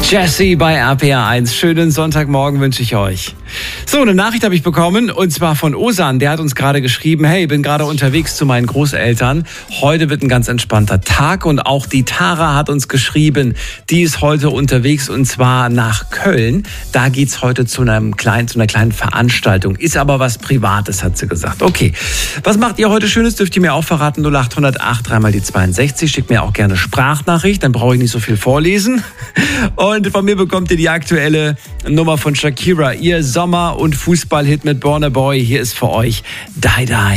Jessie bei RPR1. Schönen Sonntagmorgen wünsche ich euch. So, eine Nachricht habe ich bekommen und zwar von Osan. Der hat uns gerade geschrieben, hey, bin gerade unterwegs zu meinen Großeltern. Heute wird ein ganz entspannter Tag und auch die Tara hat uns geschrieben, die ist heute unterwegs und zwar nach Köln. Da geht's heute zu einer kleinen Veranstaltung. Ist aber was Privates, hat sie gesagt. Okay, was macht ihr heute Schönes? Dürft ihr mir auch verraten? 0808 3 mal die 62. Schickt mir auch gerne Sprachnachricht, dann brauche ich nicht so viel vorlesen. Und von mir bekommt ihr die aktuelle Nummer von Shakira, ihr Sommer- und Fußballhit mit Burna Boy. Hier ist für euch Die Die.